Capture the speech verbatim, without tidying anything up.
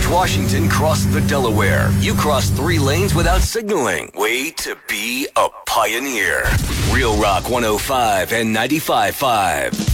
George Washington crossed the Delaware. You crossed three lanes without signaling. Way to be a pioneer. Real Rock one oh five and ninety-five point five.